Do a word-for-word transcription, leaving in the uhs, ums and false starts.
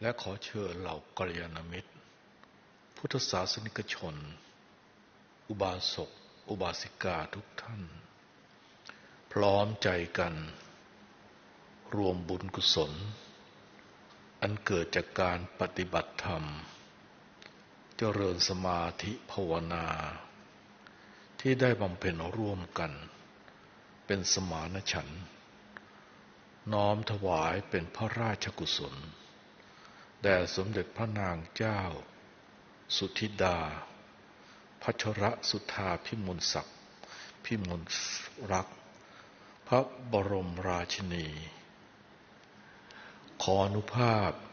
และขอเชิญเหล่ากัลยาณมิตรพุทธศาสนิกชนอุบาสกอุบาสิกาทุกท่านพร้อมใจกันรวมบุญกุศลอันเกิดจากการปฏิบัติธรรมเจริญสมาธิภาวนาที่ได้บำเพ็ญร่วมกันเป็นสมานฉันท์น้อมถวายเป็นพระราชกุศลแด่สมเด็จพระนางเจ้าสุธิดาพัชรสุธาพิมลศักดิ์พิมลรักษ์พระบรมราชินีขออนุภาพ